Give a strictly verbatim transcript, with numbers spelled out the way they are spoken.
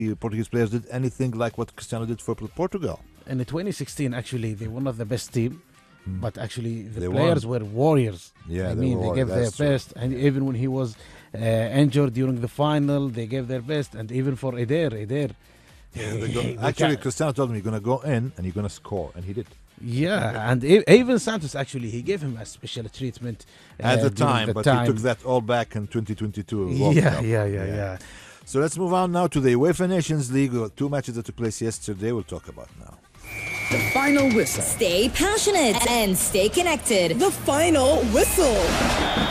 the Portuguese players did anything like what Cristiano did for Portugal. In twenty sixteen, actually, they were not the best team, Mm. but actually the They players won. were warriors. Yeah, I they mean, were they gave their warriors, that's true. best, and even when he was uh, injured during the final, they gave their best, and even for Eder, Eder. Yeah, they he- go- he- they actually, ca- Cristiano told me you're going to go in and you're going to score, and he did. yeah, and e- even Santos actually he gave him a special treatment uh, At the during time, the but time. he took that all back in twenty twenty-two World Yeah, Cup. yeah, yeah, yeah. So let's move on now to the UEFA Nations League. We got two matches that took place yesterday. We'll talk about now. The final whistle. Stay passionate and stay connected. The final whistle.